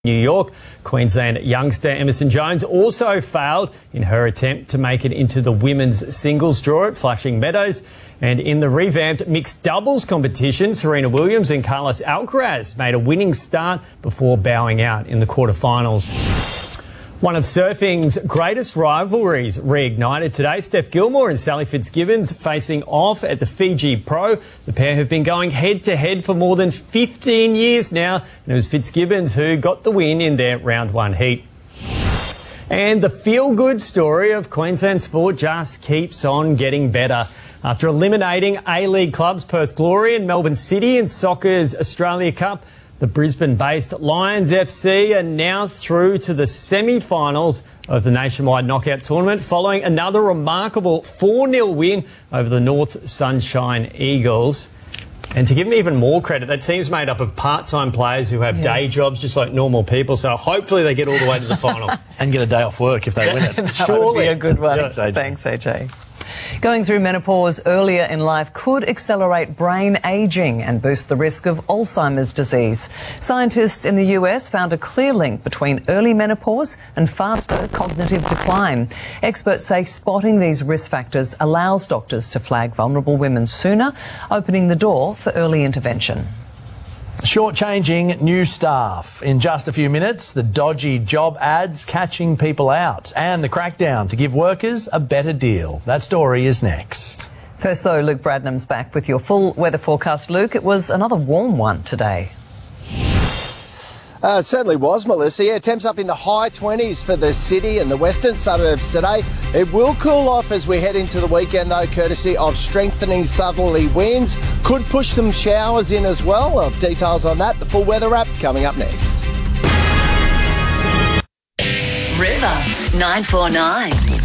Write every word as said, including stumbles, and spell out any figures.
New York. Queensland youngster Emerson Jones also failed in her attempt to make it into the women's singles draw at Flushing Meadows. And in the revamped mixed doubles competition, Serena Williams and Carlos Alcaraz made a winning start before bowing out in the quarterfinals. One of surfing's greatest rivalries reignited today. Steph Gilmore and Sally Fitzgibbons facing off at the Fiji Pro. The pair have been going head-to-head for more than fifteen years now, and it was Fitzgibbons who got the win in their round one heat. And the feel-good story of Queensland sport just keeps on getting better. After eliminating A-League clubs Perth Glory and Melbourne City in soccer's Australia Cup, the Brisbane-based Lions F C are now through to the semi-finals of the nationwide knockout tournament following another remarkable four nil win over the North Sunshine Eagles. And to give them even more credit, that team's made up of part-time players who have yes. day jobs just like normal people, so hopefully they get all the way to the final. And get a day off work if they win it. That would be a good one. Thanks, A J. Thanks, A J. Going through menopause earlier in life could accelerate brain ageing and boost the risk of Alzheimer's disease. Scientists in the U S found a clear link between early menopause and faster cognitive decline. Experts say spotting these risk factors allows doctors to flag vulnerable women sooner, opening the door for early intervention. Shortchanging new staff. In just a few minutes, the dodgy job ads catching people out and the crackdown to give workers a better deal. That story is next. First though, Luke Bradnam's back with your full weather forecast. Luke, it was another warm one today. Uh, it certainly was, Melissa. Yeah, temps up in the high twenties for the city and the western suburbs today. It will cool off as we head into the weekend, though, courtesy of strengthening southerly winds. Could push some showers in as well. Uh, details on that, the full weather app, coming up next. River nine four nine.